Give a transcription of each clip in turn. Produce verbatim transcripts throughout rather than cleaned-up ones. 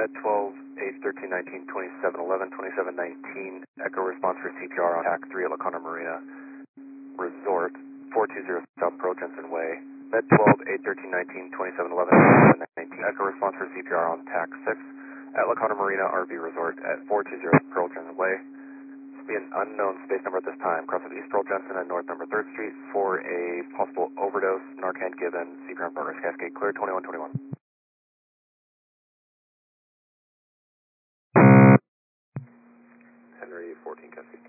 Med twelve, eight thirteen nineteen, twenty-seven eleven, twenty-seven nineteen, Echo response for C P R on TAC three at Lacona Marina Resort, four two zero South Pro Jensen Way. Med twelve, eight thirteen nineteen, twenty-seven eleven, twenty-seven nineteen, Echo response for C P R on TAC six at Lacona Marina R V Resort at four two zero Pearl Jensen Way. This will be an unknown space number at this time. Cross of East Pearl Jensen and North Number third Street for a possible overdose, Narcan given, C P R in progress, Cascade clear, twenty-one twenty-one. Henry fourteen Cascade.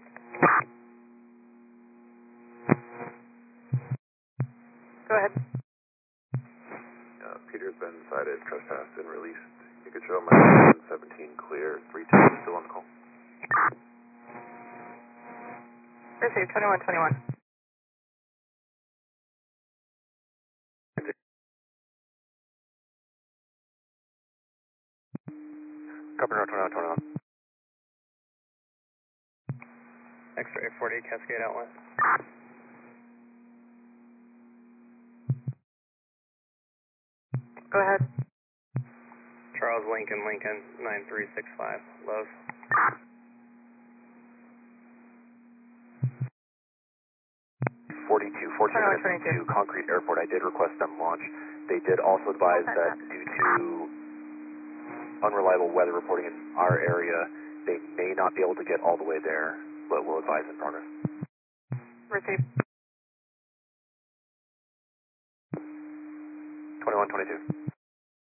Go ahead. Uh, Peter's been cited, trespassed, and released. You could show my seventeen clear, three two still on the call. Received, twenty-one twenty-one. Governor twenty-one twenty-one. X-ray forty Cascade out west. Go ahead. Charles Lincoln, Lincoln, nine three six five, Lowe's. forty-two, fourteen minutes to Concrete Airport. I did request them launch. They did also advise that due to unreliable weather reporting in our area, they may not be able to get all the way there, but will advise in progress. Received. twenty-one twenty-two.